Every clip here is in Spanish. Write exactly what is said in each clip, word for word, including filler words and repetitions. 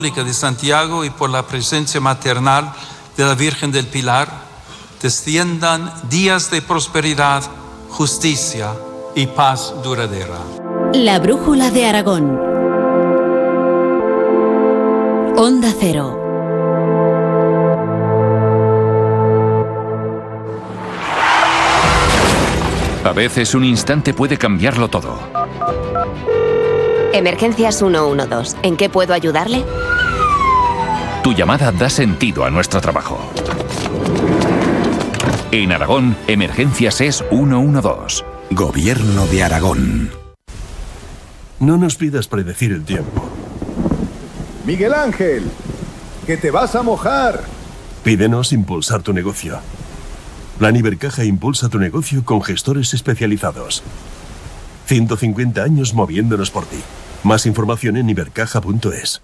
de Santiago y por la presencia maternal de la Virgen del Pilar, desciendan días de prosperidad, justicia y paz duradera. La Brújula de Aragón. Onda Cero. A veces un instante puede cambiarlo todo. Emergencias ciento doce. ¿En qué puedo ayudarle? Tu llamada da sentido a nuestro trabajo. En Aragón, Emergencias es ciento doce. Gobierno de Aragón. No nos pidas predecir el tiempo. Miguel Ángel, que te vas a mojar. Pídenos impulsar tu negocio. Plan Ibercaja impulsa tu negocio con gestores especializados. ciento cincuenta años moviéndonos por ti. Más información en ibercaja punto es.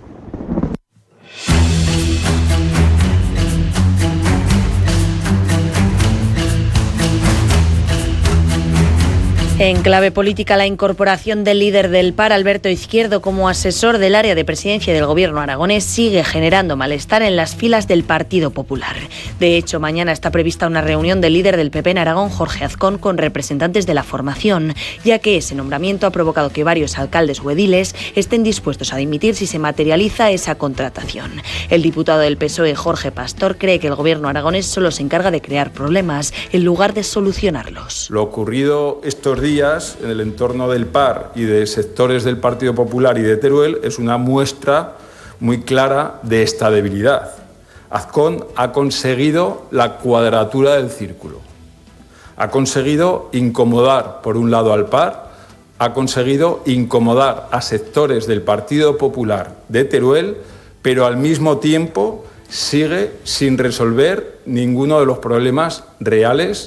En clave política, la incorporación del líder del P A R, Alberto Izquierdo, como asesor del área de presidencia del gobierno aragonés sigue generando malestar en las filas del Partido Popular. De hecho, mañana está prevista una reunión del líder del P P en Aragón, Jorge Azcón, con representantes de la formación, ya que ese nombramiento ha provocado que varios alcaldes o ediles estén dispuestos a dimitir si se materializa esa contratación. El diputado del P S O E, Jorge Pastor, cree que el gobierno aragonés solo se encarga de crear problemas en lugar de solucionarlos. Lo ocurrido estos días en el entorno del P A R y de sectores del Partido Popular y de Teruel es una muestra muy clara de esta debilidad. Azcón ha conseguido la cuadratura del círculo. Ha conseguido incomodar, por un lado, al P A R, ha conseguido incomodar a sectores del Partido Popular de Teruel, pero al mismo tiempo sigue sin resolver ninguno de los problemas reales.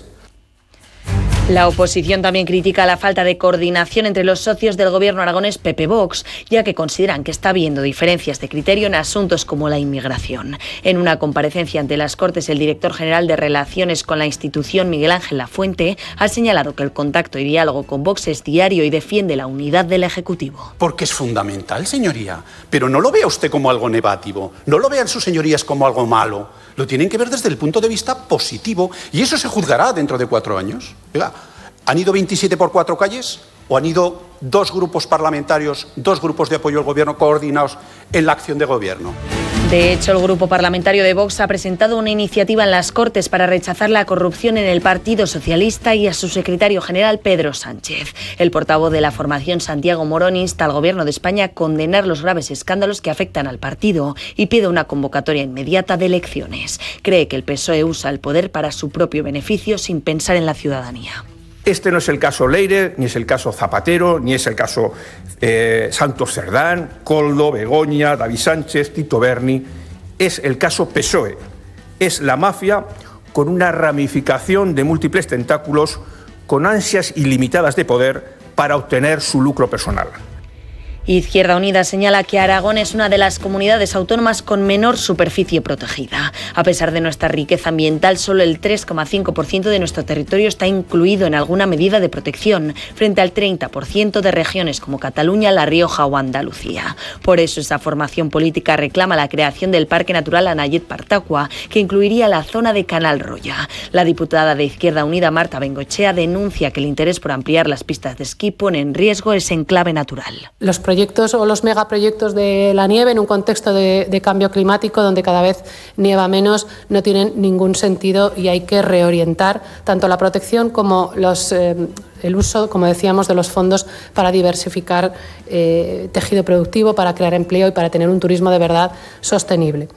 La oposición también critica la falta de coordinación entre los socios del gobierno aragonés P P-Vox, ya que consideran que está habiendo diferencias de criterio en asuntos como la inmigración. En una comparecencia ante las Cortes, el director general de Relaciones con la institución, Miguel Ángel Lafuente, ha señalado que el contacto y diálogo con Vox es diario y defiende la unidad del Ejecutivo. Porque es fundamental, señoría. Pero no lo vea usted como algo negativo, no lo vean sus señorías como algo malo. Lo tienen que ver desde el punto de vista positivo y eso se juzgará dentro de cuatro años. Oiga, ¿han ido veintisiete por cuatro calles o han ido dos grupos parlamentarios, dos grupos de apoyo al gobierno coordinados en la acción de gobierno? De hecho, el grupo parlamentario de Vox ha presentado una iniciativa en las Cortes para rechazar la corrupción en el Partido Socialista y a su secretario general, Pedro Sánchez. El portavoz de la formación, Santiago Morón, insta al Gobierno de España a condenar los graves escándalos que afectan al partido y pide una convocatoria inmediata de elecciones. Cree que el P S O E usa el poder para su propio beneficio sin pensar en la ciudadanía. Este no es el caso Leire, ni es el caso Zapatero, ni es el caso eh, Santos Cerdán, Koldo, Begoña, David Sánchez, Tito Berni. Es el caso P S O E. Es la mafia con una ramificación de múltiples tentáculos, con ansias ilimitadas de poder para obtener su lucro personal. Izquierda Unida señala que Aragón es una de las comunidades autónomas con menor superficie protegida. A pesar de nuestra riqueza ambiental, solo el tres coma cinco por ciento de nuestro territorio está incluido en alguna medida de protección, frente al treinta por ciento de regiones como Cataluña, La Rioja o Andalucía. Por eso esa formación política reclama la creación del Parque Natural Anayet-Partagua, que incluiría la zona de Canal Roya. La diputada de Izquierda Unida, Marta Bengoechea, denuncia que el interés por ampliar las pistas de esquí pone en riesgo ese enclave natural. Los proyectos o los megaproyectos de la nieve en un contexto de, de cambio climático donde cada vez nieva menos no tienen ningún sentido y hay que reorientar tanto la protección como los, eh, el uso, como decíamos, de los fondos para diversificar eh, tejido productivo, para crear empleo y para tener un turismo de verdad sostenible.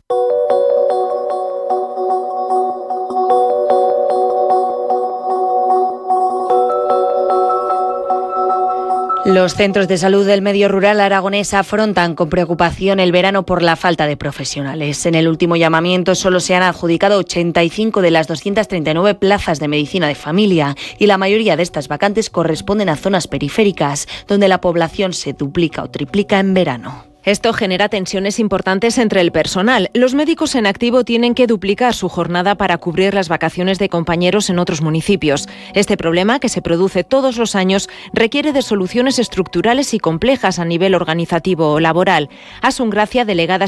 Los centros de salud del medio rural aragonés afrontan con preocupación el verano por la falta de profesionales. En el último llamamiento solo se han adjudicado ochenta y cinco de las doscientas treinta y nueve plazas de medicina de familia y la mayoría de estas vacantes corresponden a zonas periféricas donde la población se duplica o triplica en verano. Esto genera tensiones importantes entre el personal. Los médicos en activo tienen que duplicar su jornada para cubrir las vacaciones de compañeros en otros municipios. Este problema, que se produce todos los años, requiere de soluciones estructurales y complejas a nivel organizativo o laboral. Asun Gracia, delegada